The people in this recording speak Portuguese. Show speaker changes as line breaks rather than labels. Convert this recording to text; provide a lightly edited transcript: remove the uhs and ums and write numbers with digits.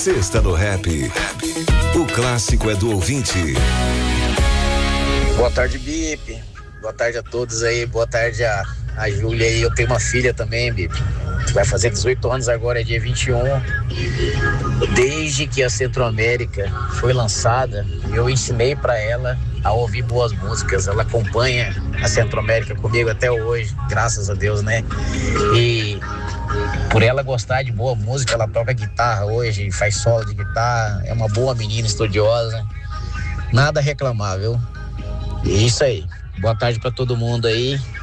Sexta do Rap. O clássico é do ouvinte.
Boa tarde, Bip. Boa tarde a todos aí. Boa tarde a Júlia aí. Eu tenho uma filha também, Bip. Vai fazer 18 anos agora, é dia 21. Desde que a Centro-América foi lançada, eu ensinei para ela a ouvir boas músicas. Ela acompanha a Centro-América comigo até hoje, graças a Deus, né? E por ela gostar de boa música, ela toca guitarra hoje, faz solo de guitarra, é uma boa menina estudiosa. Nada a reclamar, viu? E isso aí. Boa tarde para todo mundo aí.